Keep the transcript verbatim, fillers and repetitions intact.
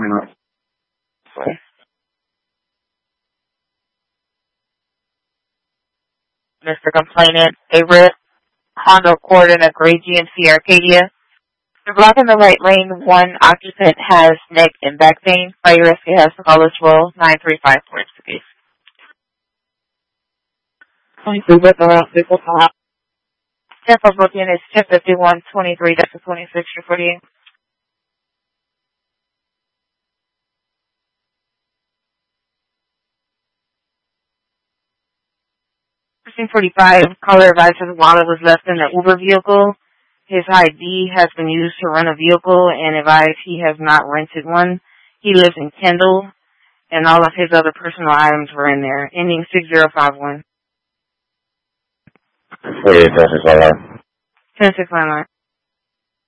Mister Complainant, a red Honda Accord and a gray G M C Arcadia. You're blocking the right lane. One occupant has neck and back pain. Fire rescue has to call us roll nine three five four six. twenty-three with around people top. Tempo booking is ten fifty-one twenty-three, that's the twenty-six, you're forty-eight. fifteen forty-five, caller advises wallet was left in the Uber vehicle. His I D has been used to rent a vehicle and advised he has not rented one. He lives in Kendall, and all of his other personal items were in there, ending six zero five one. forty-eight, ten six nine nine. ten six nine nine.